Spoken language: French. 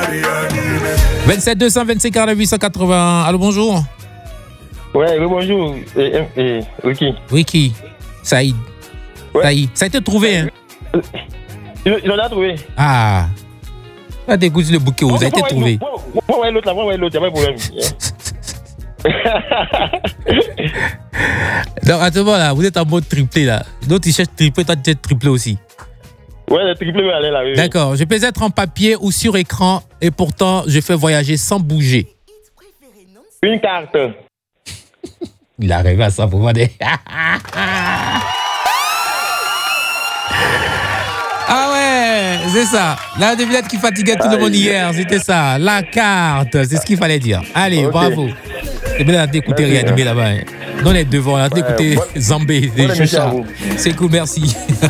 27 225 48 180. Allô, bonjour. Ouais, oui, bonjour. Ricky. Ricky. Saïd. Ouais. Saïd. Ça a été trouvé, hein? Ils ont déjà trouvé. Ah. Ah, t'écoutes le bouquet, ça a été trouvé. Ouais, l'autre, il n'y a pas de problème. Donc, à ce moment-là, vous êtes en mode triplé, là. L'autre, il cherche triplé, toi, tu es triplé aussi. Ouais, le triplé va aller là, oui. D'accord. Je peux être en papier ou sur écran, et pourtant, je fais voyager sans bouger. Une carte. Il a rêvé à ça pour moi. Ah ouais, c'est ça. La devinette qui fatiguait tout le monde hier, c'était ça. La carte, c'est ce qu'il fallait dire. Allez, okay. Bravo. C'est bien d'écouter Réanimé là-bas. Hein. Dans les devants, d'écouter Zambé, des Chouchas. C'est cool, merci.